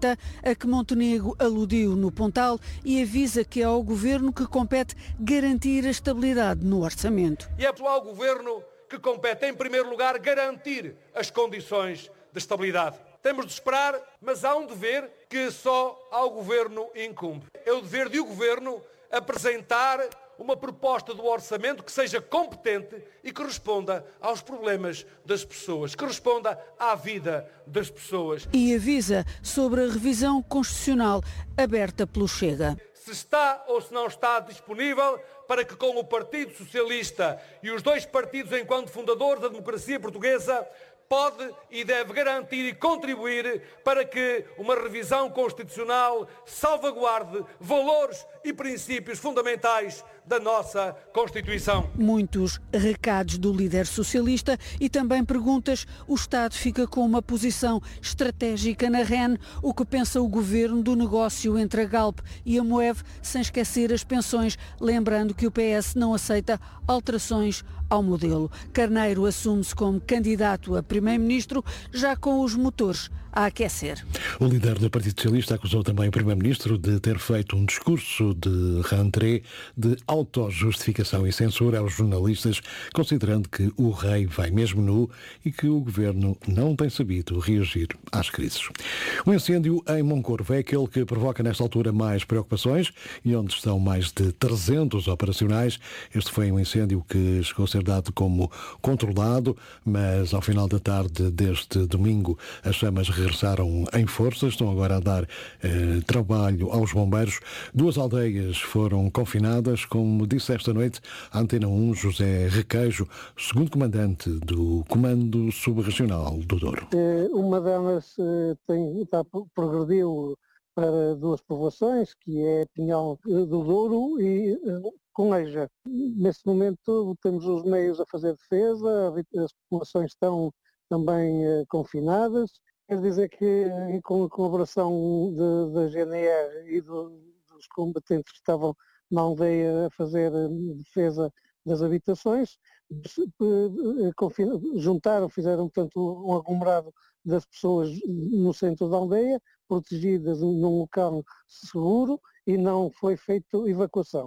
meta a que Montenegro aludiu no Pontal e avisa que é ao Governo que compete garantir a estabilidade no orçamento. E é ao Governo que compete, em primeiro lugar, garantir as condições de estabilidade. Temos de esperar, mas há um dever que só ao Governo incumbe. É o dever de o Governo apresentar uma proposta do orçamento que seja competente e que responda aos problemas das pessoas, que responda à vida das pessoas. E avisa sobre a revisão constitucional aberta pelo Chega. Se está ou se não está disponível para que com o Partido Socialista e os dois partidos enquanto fundadores da democracia portuguesa pode e deve garantir e contribuir para que uma revisão constitucional salvaguarde valores e princípios fundamentais da nossa Constituição. Muitos recados do líder socialista e também perguntas. O Estado fica com uma posição estratégica na REN. O que pensa o Governo do negócio entre a Galp e a Moev, sem esquecer as pensões, lembrando que o PS não aceita alterações ao modelo. Carneiro assume-se como candidato a primeiro-ministro, já com os motores a aquecer. O líder do Partido Socialista acusou também o primeiro-ministro de ter feito um discurso de rentrée de autojustificação e censura aos jornalistas, considerando que o rei vai mesmo nu e que o governo não tem sabido reagir às crises. O incêndio em Moncorvo é aquele que provoca nesta altura mais preocupações e onde estão mais de 300 operacionais. Este foi um incêndio que chegou a ser dado como controlado, mas ao final da tarde deste domingo as chamas regressaram em força, estão agora a dar trabalho aos bombeiros. 2 aldeias foram confinadas, como disse esta noite a Antena 1 José Requeijo, segundo comandante do Comando Subregional do Douro. Uma delas progrediu para 2 povoações, que é Pinhal do Douro e Coneja. Neste momento temos os meios a fazer defesa, as populações estão também confinadas. Quer dizer que, com a colaboração da GNR e dos combatentes que estavam na aldeia a fazer defesa das habitações, fizeram, portanto, um aglomerado das pessoas no centro da aldeia, protegidas num local seguro, e não foi feita evacuação.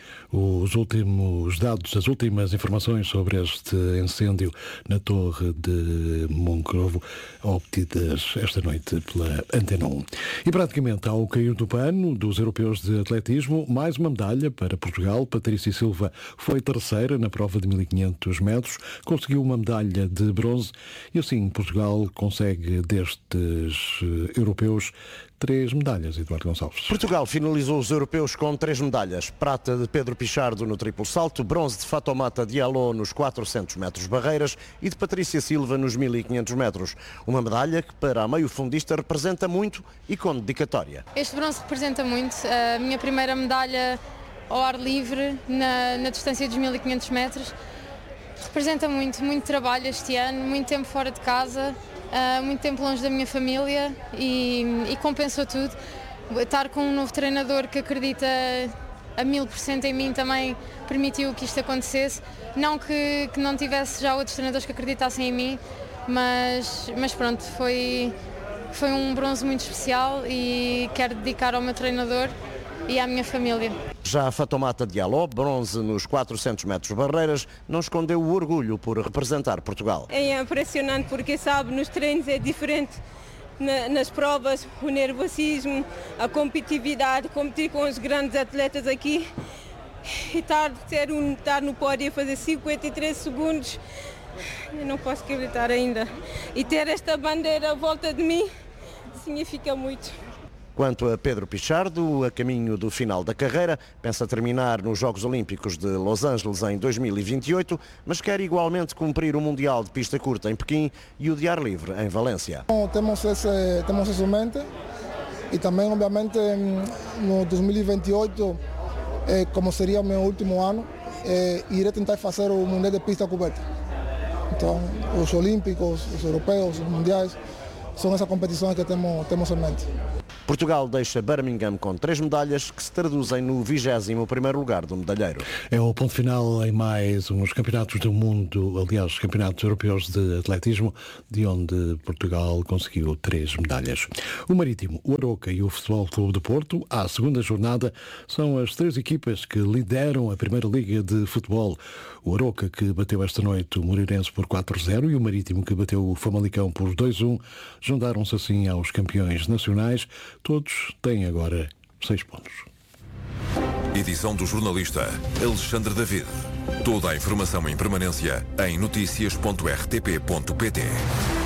Os últimos dados, as últimas informações sobre este incêndio na Torre de Moncorvo, obtidas esta noite pela Antena 1. E praticamente ao cair do pano dos europeus de atletismo, mais uma medalha para Portugal. Patrícia Silva foi terceira na prova de 1500 metros, conseguiu uma medalha de bronze e assim Portugal consegue destes europeus 3 medalhas, Eduardo Gonçalves. Portugal finalizou os europeus com 3 medalhas. Prata de Pedro Pichardo no triplo salto, bronze de Fatoumata Diallo nos 400 metros barreiras e de Patrícia Silva nos 1500 metros. Uma medalha que para a meio-fundista representa muito e com dedicatória. Este bronze representa muito. A minha primeira medalha ao ar livre na distância dos 1500 metros. Representa muito trabalho este ano, muito tempo fora de casa, muito tempo longe da minha família e compensou tudo. Estar com um novo treinador que acredita a 1000% em mim também permitiu que isto acontecesse. Não que não tivesse já outros treinadores que acreditassem em mim, mas pronto, foi um bronze muito especial e quero dedicar ao meu treinador e à minha família. Já a Fatoumata Diallo, bronze nos 400 metros barreiras, não escondeu o orgulho por representar Portugal. É impressionante porque, sabe, nos treinos é diferente. Nas provas, o nervosismo, a competitividade, competir com os grandes atletas aqui e estar no pódio a fazer 53 segundos, eu não posso acreditar ainda. E ter esta bandeira à volta de mim significa muito. Quanto a Pedro Pichardo, a caminho do final da carreira, pensa terminar nos Jogos Olímpicos de Los Angeles em 2028, mas quer igualmente cumprir o Mundial de Pista Curta em Pequim e o de ar livre em Valência. Temos isso em mente e também, obviamente, no 2028, como seria o meu último ano, irei tentar fazer o Mundial de Pista Coberta. Então, os Olímpicos, os Europeus, os Mundiais, são essas competições que temos em mente. Portugal deixa Birmingham com 3 medalhas que se traduzem no 21º lugar do medalheiro. É o ponto final em mais uns campeonatos do mundo, aliás, campeonatos europeus de atletismo, de onde Portugal conseguiu 3 medalhas. O Marítimo, o Arouca e o Futebol Clube do Porto, à segunda jornada, são as 3 equipas que lideram a Primeira Liga de Futebol. O Arouca, que bateu esta noite o Moreirense por 4-0 e o Marítimo, que bateu o Famalicão por 2-1, juntaram-se assim aos campeões nacionais. Todos têm agora 6 pontos. Edição do jornalista Alexandre David. Toda a informação em permanência em noticias.rtp.pt.